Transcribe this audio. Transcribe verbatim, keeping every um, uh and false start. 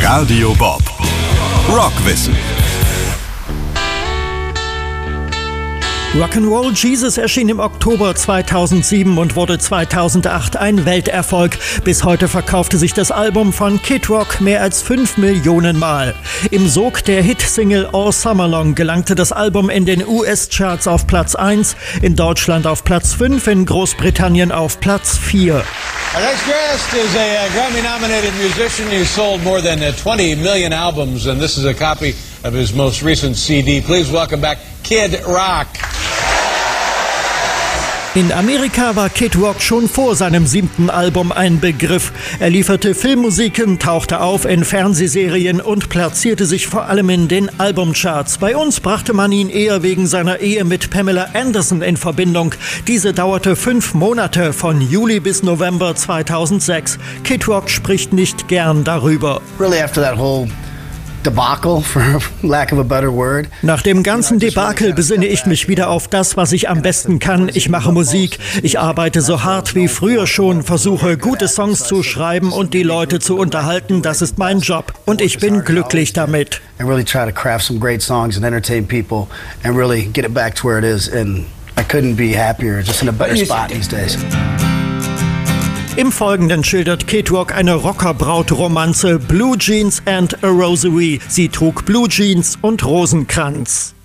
Radio Bob. Rockwissen. Rock'n'Roll Jesus erschien im Oktober zweitausendsieben und wurde zweitausendacht ein Welterfolg. Bis heute verkaufte sich das Album von Kid Rock mehr als fünf Millionen Mal. Im Sog der Hitsingle All Summer Long gelangte das Album in den U S-Charts auf Platz eins, in Deutschland auf Platz fünf, in Großbritannien auf Platz vier. Our next guest is a uh, Grammy-nominated musician. He's sold more than uh, twenty million albums, and this is a copy of his most recent C D. Please welcome back Kid Rock. In Amerika war Kid Rock schon vor seinem siebten Album ein Begriff. Er lieferte Filmmusiken, tauchte auf in Fernsehserien und platzierte sich vor allem in den Albumcharts. Bei uns brachte man ihn eher wegen seiner Ehe mit Pamela Anderson in Verbindung. Diese dauerte fünf Monate, von Juli bis November zweitausendsechs. Kid Rock spricht nicht gern darüber. Really after that whole Debacle, for lack of a better word. Nach dem ganzen Debakel besinne ich mich wieder auf das, was ich am besten kann. Ich mache Musik, ich arbeite so hart wie früher schon, versuche gute Songs zu schreiben und die Leute zu unterhalten. Das ist mein Job und ich bin glücklich damit. And really try to craft some great songs and entertain people and really get it back to where it is. And I couldn't be happier, just in a better spot these days. Im Folgenden schildert Kid Rock eine Rockerbraut-Romanze, Blue Jeans and a Rosary. Sie trug Blue Jeans und Rosenkranz.